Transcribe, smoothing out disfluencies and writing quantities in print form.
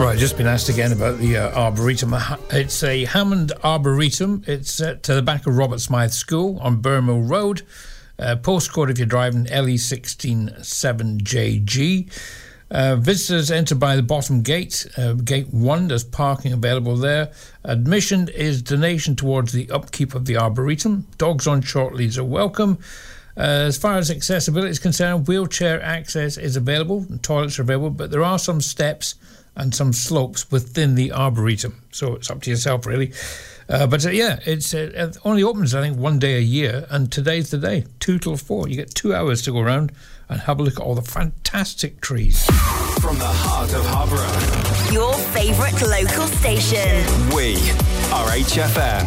Right, just been asked again about the Arboretum. It's a Hammond Arboretum. It's at the back of Robert Smythe School on Burnmill Road. Postcode if you're driving LE167JG. Visitors enter by the bottom gate, gate 1. There's parking available there. Admission is donation towards the upkeep of the Arboretum. Dogs on short leads are welcome. As far as accessibility is concerned, wheelchair access is available, and toilets are available, but there are some steps and some slopes within the Arboretum, so it's up to yourself, really. It only opens, I think, one day a year, and today's the day, 2 till 4. You get 2 hours to go around and have a look at all the fantastic trees. From the heart of Harborough, your favourite local station. We are HFM.